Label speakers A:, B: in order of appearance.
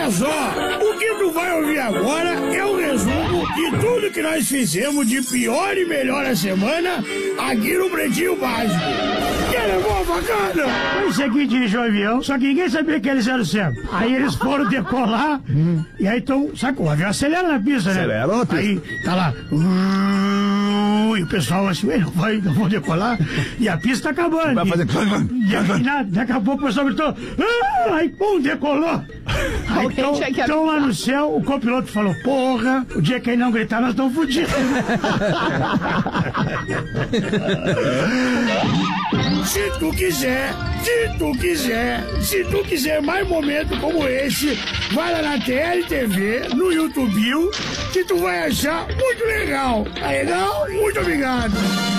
A: Olha só, o que tu vai ouvir agora é um resumo de tudo que nós fizemos de pior e melhor a semana aqui no Pretinho Básico. Que era bom, bacana? Foi o seguinte, dirigiu o avião, só que ninguém sabia que eles eram cegos. Aí eles foram decolar, e aí então, sabe, o avião acelera na pista, né?
B: Acelera,
A: aí tá lá, e o pessoal assim, não vou decolar, e a pista tá acabando.
B: Vai fazer...
A: Daqui a pouco o pessoal gritou, aí pum, decolou. Aí, então lá no céu, o copiloto falou, porra, o dia que ele não gritar, nós estamos fodidos. Se tu quiser mais momentos como esse, vai lá na TLTV, no YouTube, que tu vai achar muito legal. Tá legal? Muito obrigado.